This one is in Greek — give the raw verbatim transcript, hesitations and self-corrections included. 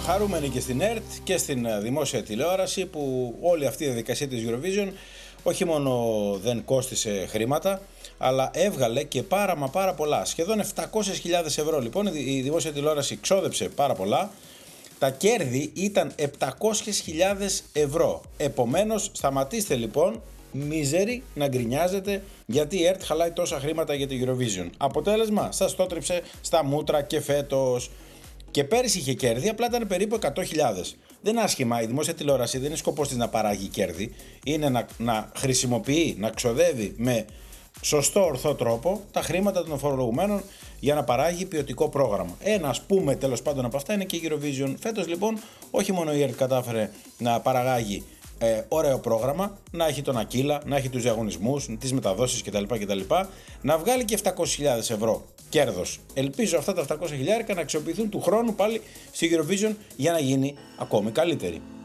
Χαρούμενοι και στην ΕΡΤ και στην δημόσια τηλεόραση που όλη αυτή η διαδικασία της Eurovision όχι μόνο δεν κόστισε χρήματα, αλλά έβγαλε και πάρα μα πάρα πολλά. Σχεδόν επτακόσιες χιλιάδες ευρώ λοιπόν, η δημόσια τηλεόραση ξόδεψε πάρα πολλά. Τα κέρδη ήταν επτακόσιες χιλιάδες ευρώ. Επομένως, σταματήστε λοιπόν μίζεροι να γκρινιάζετε γιατί η ΕΡΤ χαλάει τόσα χρήματα για τη Eurovision. Αποτέλεσμα, σας το τρίψε στα μούτρα και φέτος. Και πέρυσι είχε κέρδη, απλά ήταν περίπου εκατό χιλιάδες. Δεν είναι άσχημα, η δημόσια τηλεόραση δεν είναι σκοπός της να παράγει κέρδη, είναι να, να χρησιμοποιεί, να ξοδεύει με σωστό ορθό τρόπο τα χρήματα των φορολογουμένων για να παράγει ποιοτικό πρόγραμμα. Ένα ας πούμε τέλος πάντων από αυτά είναι και η Eurovision. Φέτος λοιπόν όχι μόνο η ΕΡΤ κατάφερε να παραγάγει ε, ωραίο πρόγραμμα, να έχει τον Ακύλα, να έχει τους διαγωνισμούς, τις μεταδόσεις κτλ, κτλ, να βγάλει και επτακόσιες χιλιάδες ευρώ κέρδος. Ελπίζω αυτά τα επτακόσια χιλιάδες να αξιοποιηθούν του χρόνου πάλι στη Eurovision για να γίνει ακόμη καλύτερη.